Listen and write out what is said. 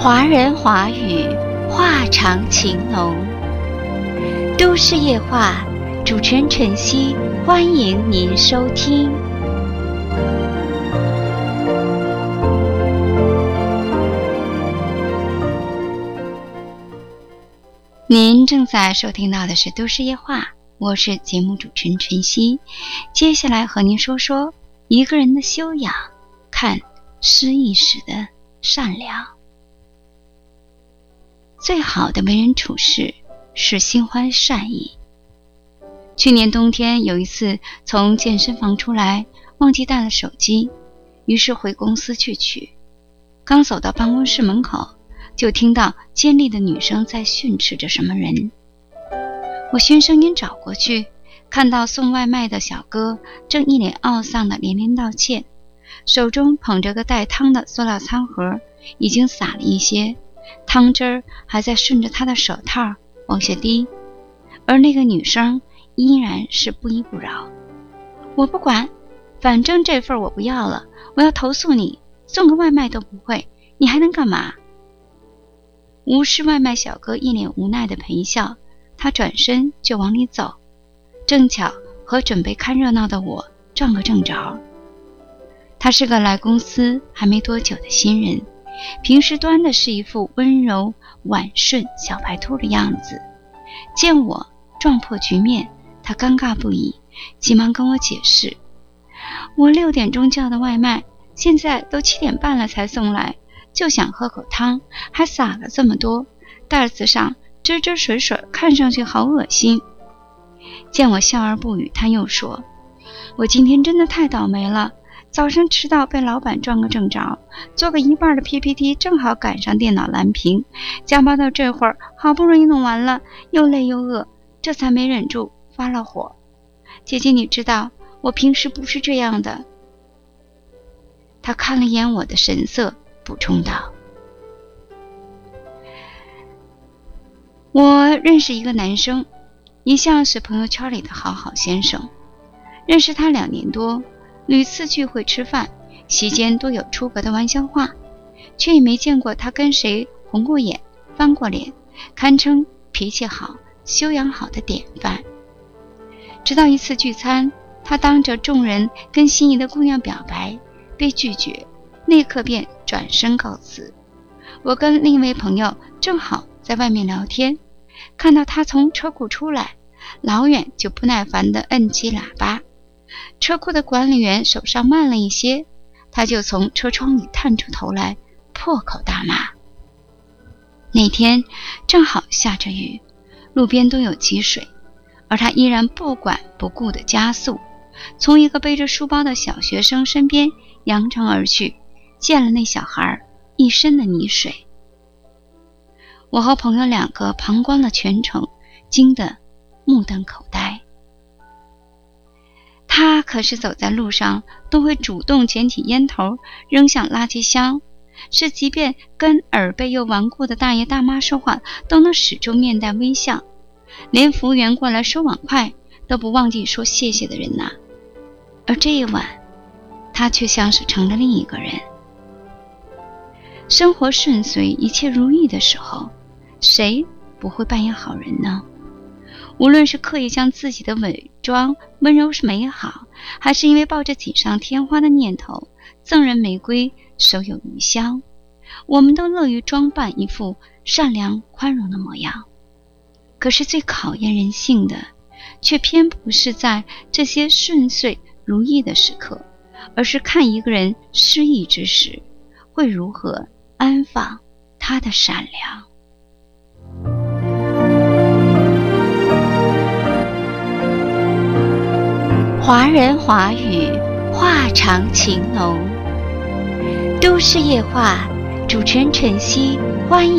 华人华语，话长情浓。都市夜话，主持人晨曦，欢迎您收听。您正在收听到的是都市夜话，我是节目主持人晨曦。接下来和您说说一个人的修养，看失意时的善良。最好的为人处事是心怀善意。去年冬天有一次从健身房出来，忘记带了手机，于是回公司去取。刚走到办公室门口，就听到尖利的女声在训斥着什么人。我循声音找过去，看到送外卖的小哥正一脸懊丧地连连道歉，手中捧着个带汤的塑料餐盒，已经洒了一些汤汁儿，还在顺着他的手套往下滴，而那个女生依然是不依不饶。我不管，反正这份我不要了，我要投诉你，送个外卖都不会，你还能干嘛？无视外卖小哥一脸无奈的陪笑，他转身就往里走，正巧和准备看热闹的我撞个正着。他是个来公司还没多久的新人，平时端的是一副温柔婉顺小白兔的样子，见我撞破局面，他尴尬不已，急忙跟我解释，我6点钟叫的外卖，现在都7点半了才送来，就想喝口汤，还撒了这么多，袋子上汁汁水水，看上去好恶心。见我笑而不语，他又说，我今天真的太倒霉了，早上迟到被老板撞个正着，做个一半的 PPT 正好赶上电脑蓝屏，加班到这会儿好不容易弄完了，又累又饿，这才没忍住发了火。姐姐你知道我平时不是这样的。他看了眼我的神色，补充道，我认识一个男生，一向是朋友圈里的好好先生，认识他2年多，屡次聚会吃饭，席间都有出格的玩笑话，却也没见过他跟谁红过眼翻过脸，堪称脾气好修养好的典范。直到一次聚餐，他当着众人跟心仪的姑娘表白，被拒绝，立刻便转身告辞。我跟另一位朋友正好在外面聊天，看到他从车库出来，老远就不耐烦地摁起喇叭，车库的管理员手上慢了一些，他就从车窗里探出头来，破口大骂。那天正好下着雨，路边都有积水，而他依然不管不顾地加速，从一个背着书包的小学生身边扬长而去，溅了那小孩一身的泥水。我和朋友2个旁观了全程，惊得目瞪口呆。他可是走在路上都会主动捡起烟头扔向垃圾箱，是即便跟耳背又顽固的大爷大妈说话都能始终面带微笑，连服务员过来收碗筷都不忘记说谢谢的人呐。而这一晚，他却像是成了另一个人。生活顺遂一切如意的时候，谁不会扮演好人呢？无论是刻意将自己的伪装温柔美好，还是因为抱着锦上添花的念头赠人玫瑰手有余香，我们都乐于装扮一副善良宽容的模样。可是最考验人性的，却偏不是在这些顺遂如意的时刻，而是看一个人失意之时，会如何安放他的善良。华人华语，话长情浓。都市夜话，主持人晨曦，欢迎